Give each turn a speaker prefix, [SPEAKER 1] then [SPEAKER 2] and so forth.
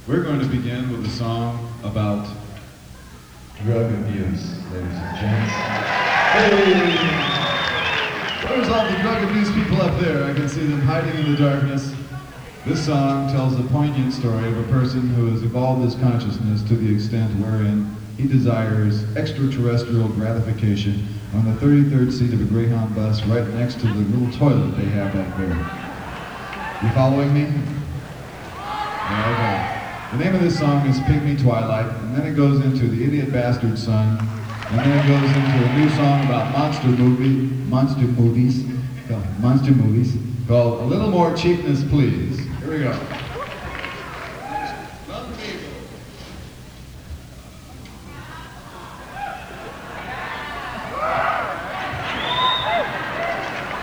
[SPEAKER 1] We're going to begin with a song about drug abuse, ladies and gents. Hey! Where's all the drug abuse people up there? I can see them hiding in the darkness. This song tells a poignant story of a person who has evolved his consciousness to the extent wherein he desires extraterrestrial gratification on the 33rd seat of a Greyhound bus right next to the little toilet they have back there. You following me? Yeah, okay. The name of this song is Pygmy Twilight, and then it goes into The Idiot Bastard Son, and then it goes into a new song about monster movies called A Little More Cheapness Please. Here we go.